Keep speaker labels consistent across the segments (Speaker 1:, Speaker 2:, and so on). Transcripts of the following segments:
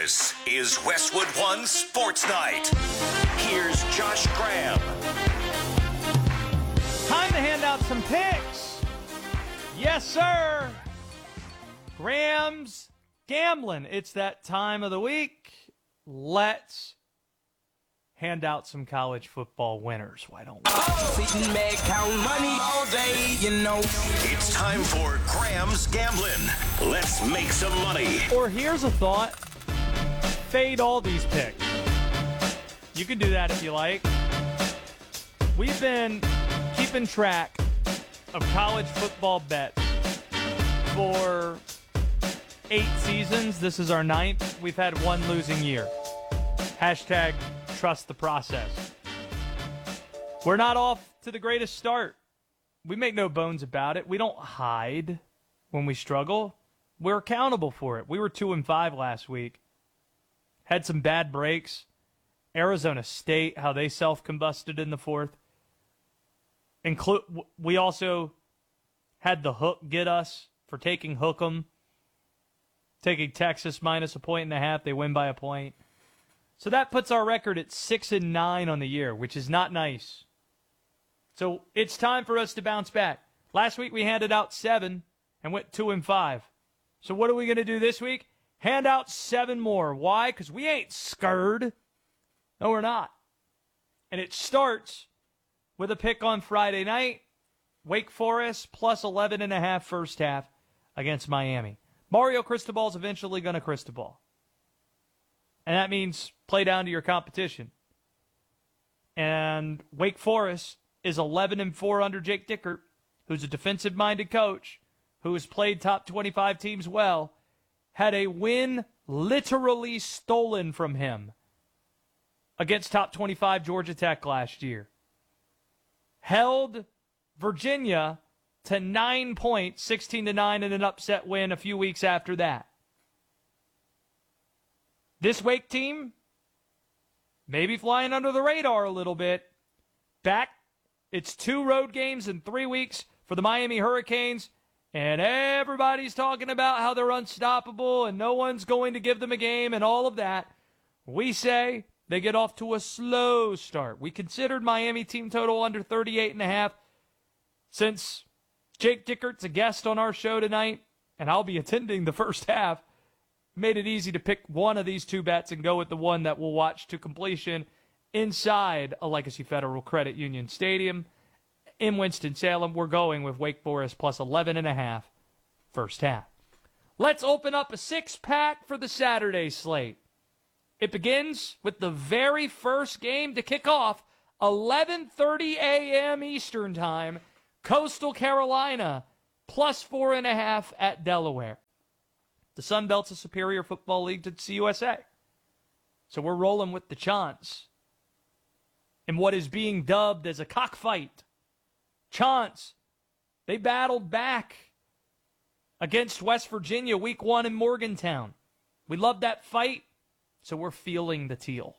Speaker 1: This is Westwood One Sports Night. Here's Josh Graham.
Speaker 2: Time to hand out some picks. Yes, sir. Graham's gambling. It's that time of the week. Let's hand out some college football winners. Why don't we?
Speaker 3: Sitting back, count money all day, you know.
Speaker 1: It's time for Graham's Gambling. Let's make some money.
Speaker 2: Or here's a thought. Fade all these picks. You can do that if you like. We've been keeping track of college football bets for 8 seasons. This is our 9th. We've had one losing year. Hashtag trust the process. We're not off to the greatest start. We make no bones about it. We don't hide when we struggle. We're accountable for it. We were 2-5 last week. Had some bad breaks. Arizona State, how they self-combusted in the fourth. We also had the hook get us for taking Hook'em. Taking Texas minus a 1.5. They win by a point. So that puts our record at 6-9 on the year, which is not nice. So it's time for us to bounce back. Last week we handed out 7 and went 2-5. So what are we going to do this week? Hand out 7 more. Why? Because we ain't scared. No, we're not. And it starts with a pick on Friday night. Wake Forest plus 11.5 first half against Miami. Mario Cristobal's eventually going to Cristobal. And that means play down to your competition. And Wake Forest is 11-4 under Jake Dickert, who's a defensive-minded coach, who has played top 25 teams well, had a win literally stolen from him against top 25 Georgia Tech last year. Held Virginia to 9 points, 16-9 in an upset win a few weeks after that. This Wake team, maybe flying under the radar a little bit. Back, it's 2 road games in 3 weeks for the Miami Hurricanes, and everybody's talking about how they're unstoppable and no one's going to give them a game and all of that. We say they get off to a slow start. We considered Miami team total under 38.5 since Jake Dickert's a guest on our show tonight, and I'll be attending the first half. Made it easy to pick one of these 2 bets and go with the one that we'll watch to completion inside a Legacy Federal Credit Union Stadium in Winston-Salem. We're going with Wake Forest plus 11.5 first half. Let's open up a 6-pack for the Saturday slate. It begins with the very first game to kick off, 11:30 a.m. Eastern Time, Coastal Carolina plus 4.5 at Delaware. The Sun Belt's a superior football league to CUSA. So we're rolling with the Chants in what is being dubbed as a cockfight. Chants, they battled back against West Virginia week 1 in Morgantown. We love that fight, so we're feeling the teal.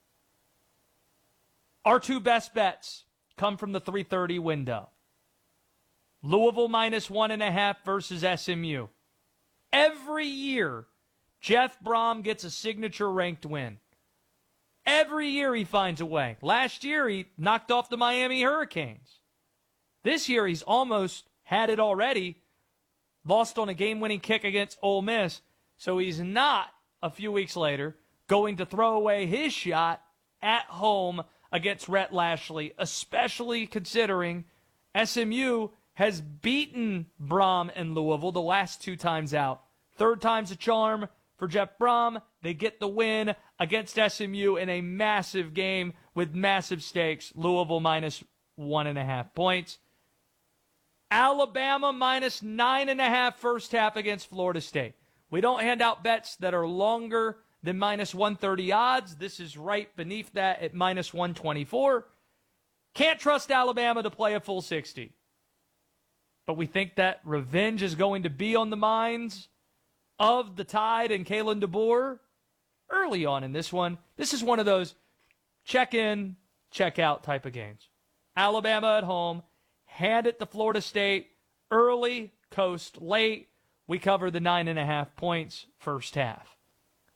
Speaker 2: Our 2 best bets come from the 3:30 window. Louisville minus 1.5 versus SMU. Every year, Jeff Brom gets a signature ranked win. Every year he finds a way. Last year he knocked off the Miami Hurricanes. This year he's almost had it already. Lost on a game-winning kick against Ole Miss. So he's not, a few weeks later, going to throw away his shot at home against Rhett Lashlee, especially considering SMU has beaten Brom and Louisville the last 2 times out. 3rd time's a charm for Jeff Brom. They get the win against SMU in a massive game with massive stakes. Louisville minus 1.5 points. Alabama minus 9.5 first half against Florida State. We don't hand out bets that are longer than minus 130 odds. This is right beneath that at minus 124. Can't trust Alabama to play a full 60. But we think that revenge is going to be on the minds of the Tide and Kalen DeBoer early on in this one. This is one of those check-in, check-out type of games. Alabama at home, hand it to Florida State, early, coast late. We cover the 9.5 points first half.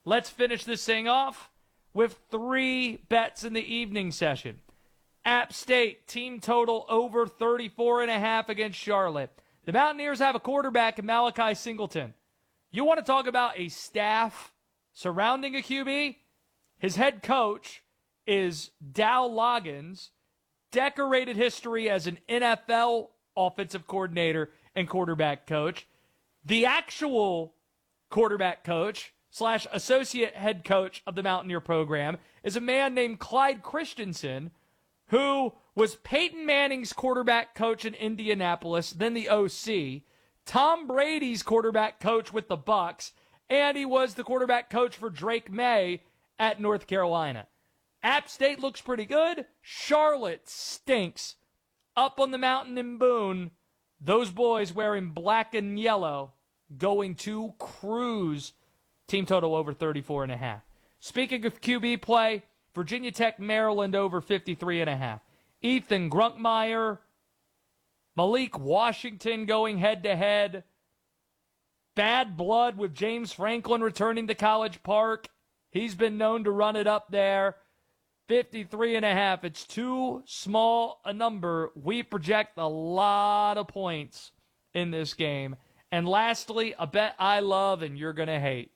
Speaker 2: let's finish this thing off with 3 bets in the evening session. App State, team total over 34.5 against Charlotte. The Mountaineers have a quarterback in Malachi Singleton. You want to talk about a staff surrounding a QB? His head coach is Dow Loggins, decorated history as an NFL offensive coordinator and quarterback coach. The actual quarterback coach / associate head coach of the Mountaineer program is a man named Clyde Christensen, who was Peyton Manning's quarterback coach in Indianapolis, then the OC, Tom Brady's quarterback coach with the Bucs, and he was the quarterback coach for Drake May at North Carolina. App State looks pretty good. Charlotte stinks. Up on the mountain in Boone, those boys wearing black and yellow going to cruise. Team total over 34.5. Speaking of QB play, Virginia Tech, Maryland over 53.5. Ethan Grunkmeyer, Malik Washington going head-to-head. Bad blood with James Franklin returning to College Park. He's been known to run it up there. 53.5. It's too small a number. We project a lot of points in this game. And lastly, a bet I love and you're going to hate.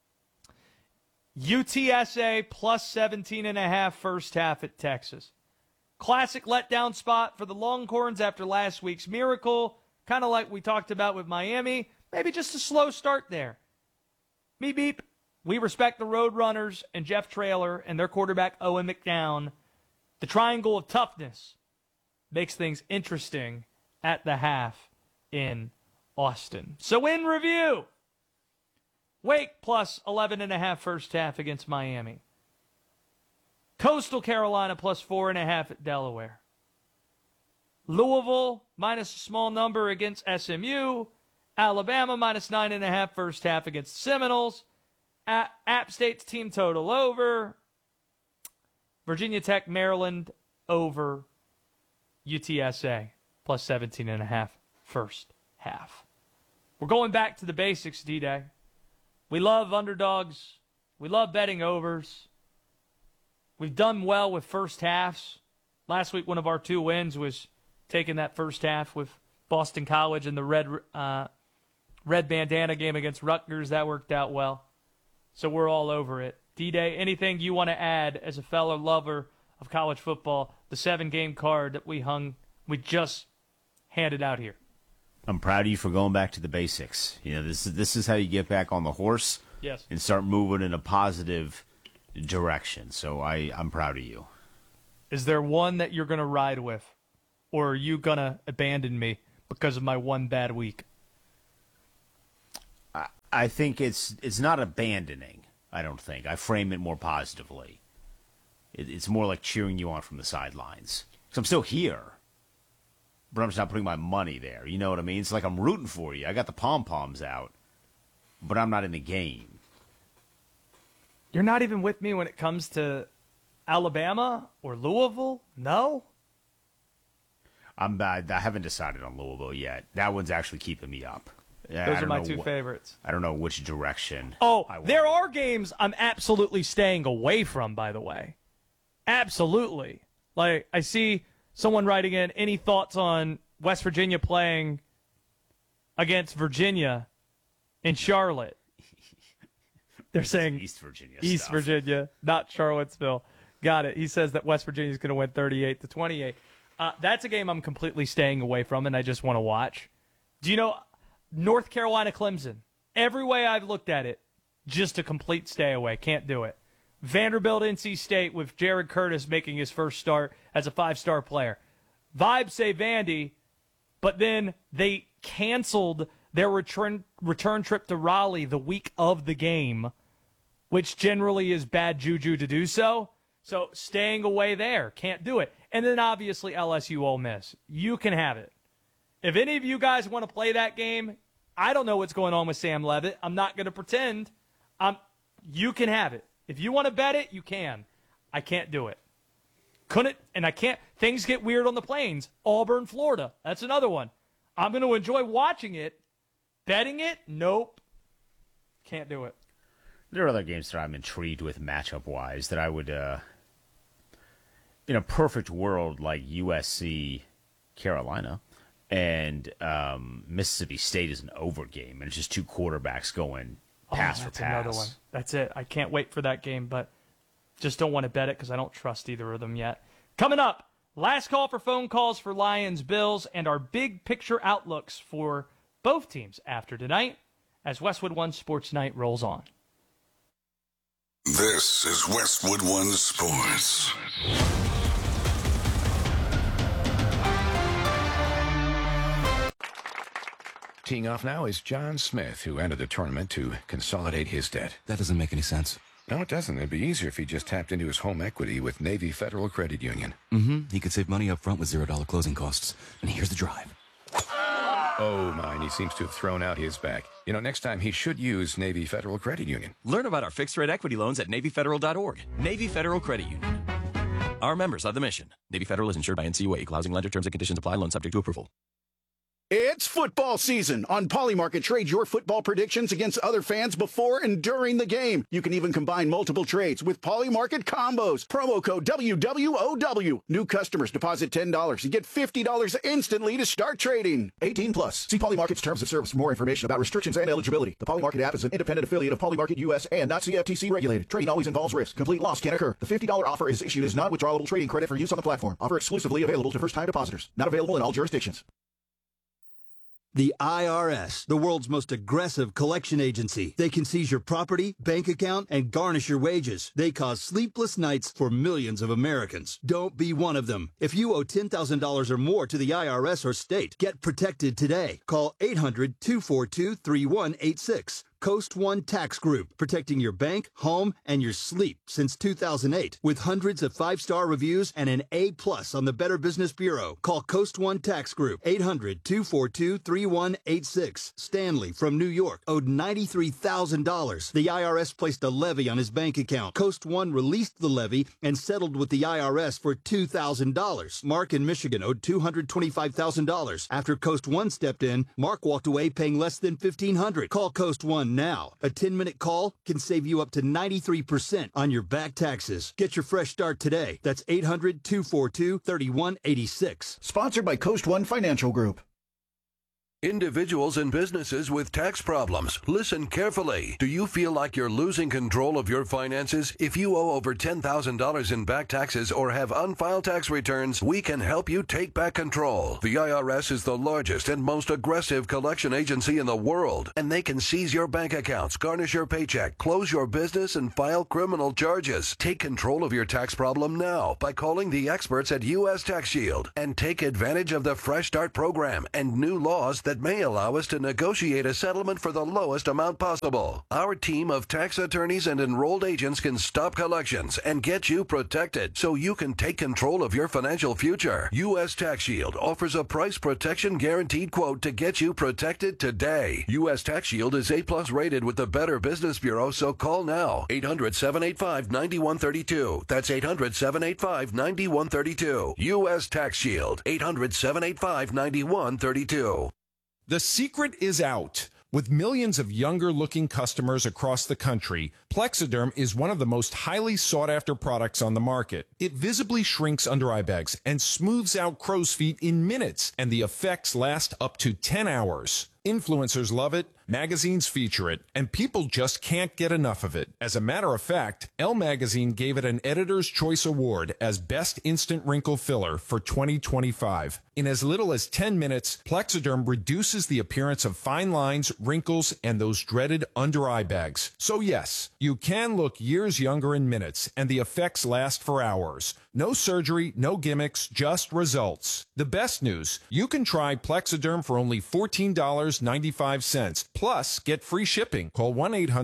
Speaker 2: UTSA plus 17.5 first half at Texas. Classic letdown spot for the Longhorns after last week's miracle. Kind of like we talked about with Miami. Maybe just a slow start there. Me beep. We respect the Roadrunners and Jeff Traylor and their quarterback Owen McDown. The triangle of toughness makes things interesting at the half in Austin. So in review, Wake plus 11.5 first half against Miami. Coastal Carolina plus 4.5 at Delaware. Louisville minus a small number against SMU. Alabama minus 9.5 first half against Seminoles. App State's team total over. Virginia Tech, Maryland over. UTSA plus 17.5 first half. We're going back to the basics, D-Day. We love underdogs. We love betting overs. We've done well with first halves. Last week, one of our 2 wins was taking that first half with Boston College and the red bandana game against Rutgers. That worked out well. So we're all over it. D-Day, anything you want to add as a fellow lover of college football, the 7-game card that we just handed out here?
Speaker 4: I'm proud of you for going back to the basics. You know, this is how you get back on the horse.
Speaker 2: Yes.
Speaker 4: And start moving in a positive direction. So I'm proud of you.
Speaker 2: Is there one that you're going to ride with? Or are you going to abandon me because of my one bad week?
Speaker 4: I think it's not abandoning, I don't think. I frame it more positively. It's more like cheering you on from the sidelines. Because I'm still here. But I'm just not putting my money there. You know what I mean? It's like I'm rooting for you. I got the pom-poms out. But I'm not in the game.
Speaker 2: You're not even with me when it comes to Alabama or Louisville? No?
Speaker 4: I haven't decided on Louisville yet. That one's actually keeping me up.
Speaker 2: Those are my 2 favorites.
Speaker 4: I don't know which direction.
Speaker 2: Oh, there are games I'm absolutely staying away from, by the way. Absolutely. Like, I see someone writing in, any thoughts on West Virginia playing against Virginia in Charlotte? They're saying
Speaker 4: East Virginia
Speaker 2: East
Speaker 4: stuff.
Speaker 2: Virginia, not Charlottesville. Got it. He says that West Virginia is going to win 38-28. That's a game I'm completely staying away from, and I just want to watch. Do you know North Carolina, Clemson? Every way I've looked at it, just a complete stay away. Can't do it. Vanderbilt, NC State with Jared Curtis making his first start as a 5-star player. Vibes say Vandy, but then they canceled their return trip to Raleigh the week of the game, which generally is bad juju to do so. So staying away there. Can't do it. And then obviously LSU Ole Miss. You can have it. If any of you guys want to play that game, I don't know what's going on with Sam Levitt. I'm not going to pretend. You can have it. If you want to bet it, you can. I can't do it. Couldn't, and I can't. Things get weird on the plains. Auburn, Florida. That's another one. I'm going to enjoy watching it. Betting it? Nope. Can't do it.
Speaker 4: There are other games that I'm intrigued with matchup-wise that I would, in a perfect world, like USC Carolina, and Mississippi State is an over game, and it's just two quarterbacks going pass for pass.
Speaker 2: Another one. That's it. I can't wait for that game, but just don't want to bet it because I don't trust either of them yet. Coming up, last call for phone calls for Lions, Bills, and our big picture outlooks for both teams after tonight as Westwood One Sports Night rolls on.
Speaker 5: This is Westwood One Sports.
Speaker 6: Teeing off now is John Smith, who entered the tournament to consolidate his debt.
Speaker 7: That doesn't make any sense.
Speaker 6: No, it doesn't. It'd be easier if he just tapped into his home equity with Navy Federal Credit Union.
Speaker 7: He could save money up front with $0 closing costs. And here's the drive.
Speaker 6: Oh, my, he seems to have thrown out his back. You know, next time he should use Navy Federal Credit Union.
Speaker 8: Learn about our fixed-rate equity loans at NavyFederal.org. Navy Federal Credit Union. Our members of the mission. Navy Federal is insured by NCUA. Equal housing lender. Terms and conditions apply. Loan subject to approval.
Speaker 9: It's football season. On Polymarket, trade your football predictions against other fans before and during the game. You can even combine multiple trades with Polymarket combos. Promo code WWOW. New customers deposit $10 and get $50 instantly to start trading. 18 plus. See Polymarket's terms of service for more information about restrictions and eligibility. The Polymarket app is an independent affiliate of Polymarket US and not CFTC regulated. Trading always involves risk. Complete loss can occur. The $50 offer is issued as non-withdrawable trading credit for use on the platform. Offer exclusively available to first-time depositors. Not available in all jurisdictions.
Speaker 10: The IRS, the world's most aggressive collection agency. They can seize your property, bank account, and garnish your wages. They cause sleepless nights for millions of Americans. Don't be one of them. If you owe $10,000 or more to the IRS or state, get protected today. Call 800-242-3186. Coast One Tax Group, protecting your bank, home, and your sleep since 2008. With hundreds of 5-star reviews and an A+ on the Better Business Bureau. Call Coast One Tax Group, 800-242-3186. Stanley from New York owed $93,000. The IRS placed a levy on his bank account. Coast One released the levy and settled with the IRS for $2,000. Mark in Michigan owed $225,000. After Coast One stepped in, Mark walked away paying less than $1,500. Call Coast One now. A 10-minute call can save you up to 93% on your back taxes. Get your fresh start today. That's 800-242-3186.
Speaker 9: Sponsored by Coast One Financial Group.
Speaker 11: Individuals and businesses with tax problems, listen carefully. Do you feel like you're losing control of your finances? If you owe over $10,000 in back taxes or have unfiled tax returns, we can help you take back control. The IRS is the largest and most aggressive collection agency in the world, and they can seize your bank accounts, garnish your paycheck, close your business, and file criminal charges. Take control of your tax problem now by calling the experts at U.S. Tax Shield and take advantage of the Fresh Start program and new laws that may allow us to negotiate a settlement for the lowest amount possible. Our team of tax attorneys and enrolled agents can stop collections and get you protected so you can take control of your financial future. U.S. Tax Shield offers a price protection guaranteed quote to get you protected today. U.S. Tax Shield is A+ rated with the Better Business Bureau, so call now. 800-785-9132. That's 800-785-9132. U.S. Tax Shield. 800-785-9132.
Speaker 12: The secret is out. With millions of younger-looking customers across the country, Plexiderm is one of the most highly sought-after products on the market. It visibly shrinks under-eye bags and smooths out crow's feet in minutes, and the effects last up to 10 hours. Influencers love it, magazines feature it, and people just can't get enough of it. As a matter of fact, Elle Magazine gave it an Editor's Choice Award as Best Instant Wrinkle Filler for 2025. In as little as 10 minutes, Plexiderm reduces the appearance of fine lines, wrinkles, and those dreaded under-eye bags. So yes, you can look years younger in minutes, and the effects last for hours. No surgery, no gimmicks, just results. The best news, you can try Plexiderm for only $14.95. Plus, get free shipping. Call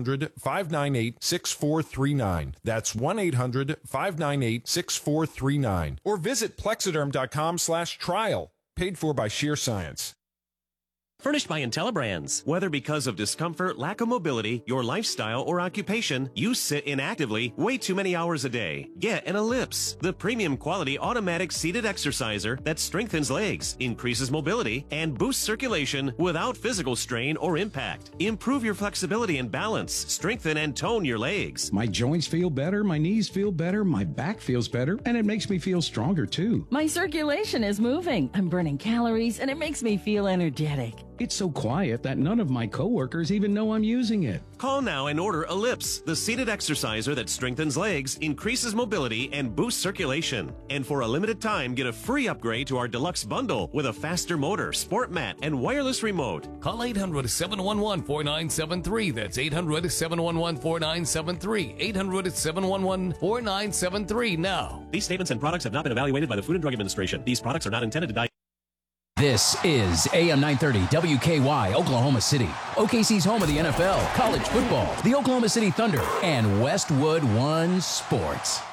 Speaker 12: 1-800-598-6439. That's 1-800-598-6439. Or visit Plexiderm.com/trial. Paid for by Sheer Science.
Speaker 13: Furnished by IntelliBrands. Whether because of discomfort, lack of mobility, your lifestyle, or occupation, you sit inactively way too many hours a day. Get an Ellipse, the premium quality automatic seated exerciser that strengthens legs, increases mobility, and boosts circulation without physical strain or impact. Improve your flexibility and balance, strengthen and tone your legs.
Speaker 14: My joints feel better, my knees feel better, my back feels better, and it makes me feel stronger too.
Speaker 15: My circulation is moving. I'm burning calories, and it makes me feel energetic.
Speaker 14: It's so quiet that none of my coworkers even know I'm using it.
Speaker 13: Call now and order Ellipse, the seated exerciser that strengthens legs, increases mobility, and boosts circulation. And for a limited time, get a free upgrade to our deluxe bundle with a faster motor, sport mat, and wireless remote.
Speaker 16: Call 800-711-4973. That's 800-711-4973. 800-711-4973 now.
Speaker 13: These statements and products have not been evaluated by the Food and Drug Administration. These products are not intended to diagnose.
Speaker 17: This is AM 930 WKY, Oklahoma City. OKC's home of the NFL, college football, the Oklahoma City Thunder, and Westwood One Sports.